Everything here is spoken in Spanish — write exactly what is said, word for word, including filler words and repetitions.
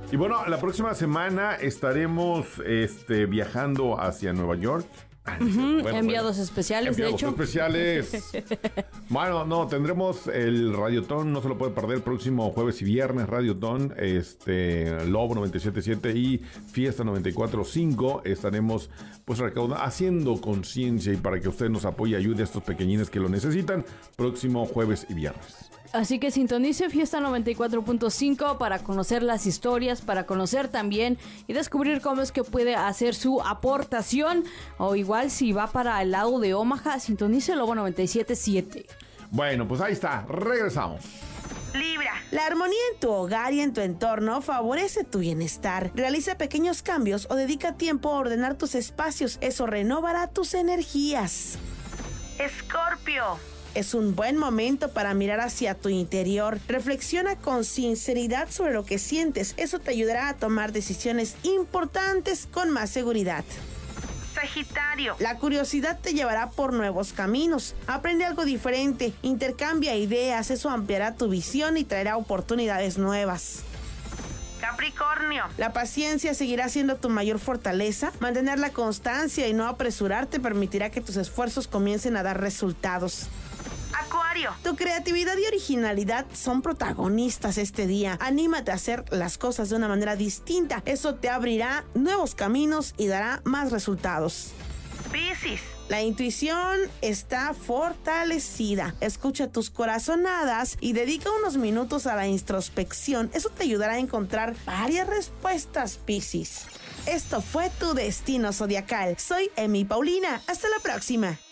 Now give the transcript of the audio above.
Y bueno, la próxima semana estaremos este, viajando hacia Nueva York. Uh-huh. Bueno, enviados bueno. especiales, enviados de hecho. especiales. Bueno, no, tendremos el Radiotón, no se lo puede perder el próximo jueves y viernes, Radiotón, este, Lobo noventa y siete punto siete y Fiesta noventa y cuatro punto cinco. Estaremos pues recaudando, haciendo conciencia y para que usted nos apoye y ayude a estos pequeñines que lo necesitan, próximo jueves y viernes. Así que sintonice Fiesta noventa y cuatro punto cinco para conocer las historias, para conocer también y descubrir cómo es que puede hacer su aportación. O igual si va para el lado de Omaha, sintonice Lobo noventa y siete punto siete. Bueno, pues ahí está, regresamos. Libra. La armonía en tu hogar y en tu entorno favorece tu bienestar. Realiza pequeños cambios o dedica tiempo a ordenar tus espacios. Eso renovará tus energías. Escorpio. Es un buen momento para mirar hacia tu interior. Reflexiona con sinceridad sobre lo que sientes. Eso te ayudará a tomar decisiones importantes con más seguridad. Sagitario. La curiosidad te llevará por nuevos caminos. Aprende algo diferente, intercambia ideas, eso ampliará tu visión y traerá oportunidades nuevas. Capricornio. La paciencia seguirá siendo tu mayor fortaleza. Mantener la constancia y no apresurarte permitirá que tus esfuerzos comiencen a dar resultados. Acuario. Tu creatividad y originalidad son protagonistas este día. Anímate a hacer las cosas de una manera distinta. Eso te abrirá nuevos caminos y dará más resultados. Piscis. La intuición está fortalecida. Escucha tus corazonadas y dedica unos minutos a la introspección. Eso te ayudará a encontrar varias respuestas, Piscis. Esto fue tu Destino Zodiacal. Soy Emi Paulina. Hasta la próxima.